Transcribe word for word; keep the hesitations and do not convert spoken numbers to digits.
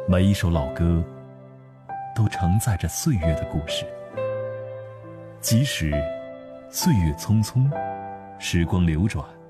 每一首老歌都承载着岁月的故事，即使岁月匆匆，时光流转，